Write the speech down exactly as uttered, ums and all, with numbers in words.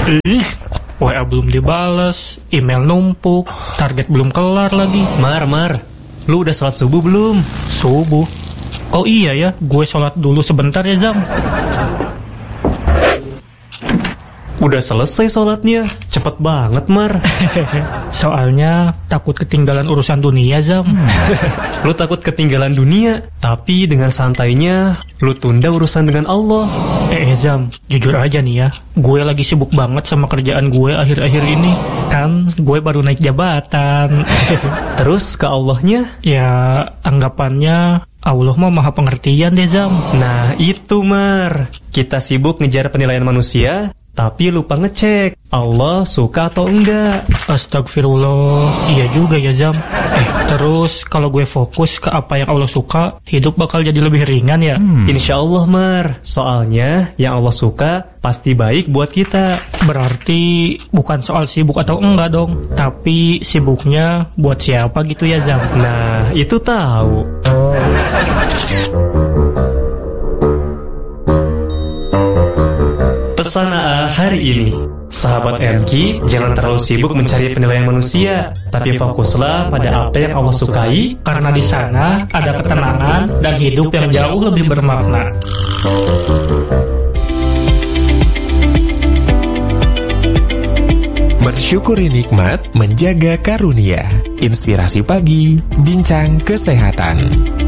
Ih, W A belum dibales, email numpuk, target belum kelar lagi. Mar, Mar, lu udah sholat subuh belum? Subuh? Oh iya ya, gue sholat dulu sebentar ya Zam. Udah selesai sholatnya, cepet banget Mar. Soalnya takut ketinggalan urusan dunia Zam. Lu takut ketinggalan dunia, tapi dengan santainya lu tunda urusan dengan Allah. Eh Zam, jujur aja nih ya, gue lagi sibuk banget sama kerjaan gue akhir-akhir ini. Kan gue baru naik jabatan. Terus ke Allahnya? Ya anggapannya Allah mah maha pengertian deh Zam. Nah itu Mar, kita sibuk ngejar penilaian manusia, tapi lupa ngecek Allah suka atau enggak. Astagfirullah, iya juga ya Zam. Eh terus kalau gue fokus ke apa yang Allah suka, hidup bakal jadi lebih ringan ya. hmm. Insya Allah Mar, soalnya yang Allah suka pasti baik buat kita. Berarti bukan soal sibuk atau enggak dong, tapi sibuknya buat siapa gitu ya Zam. Nah itu tahu. Pesan A A hari ini, sahabat M Q, jangan terlalu sibuk mencari penilaian manusia, tapi fokuslah pada apa yang Allah sukai, karena di sana ada ketenangan dan hidup yang jauh lebih bermakna. Mensyukuri nikmat, menjaga karunia. Inspirasi pagi, bincang kesehatan.